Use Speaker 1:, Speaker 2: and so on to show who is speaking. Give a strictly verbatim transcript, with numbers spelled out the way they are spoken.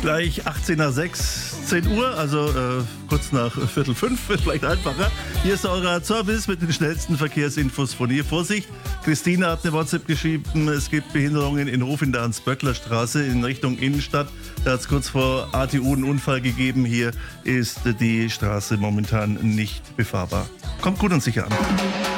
Speaker 1: Gleich achtzehn nach sechs, zehn Uhr, also äh, kurz nach Viertel fünf, wird vielleicht einfacher. Hier ist euer Service mit den schnellsten Verkehrsinfos von hier. Vorsicht, Christina hat eine WhatsApp geschrieben, es gibt Behinderungen in Hof in der Hans-Böckler-Straße in Richtung Innenstadt. Da hat es kurz vor A T U einen Unfall gegeben. Hier ist die Straße momentan nicht befahrbar. Kommt gut und sicher an.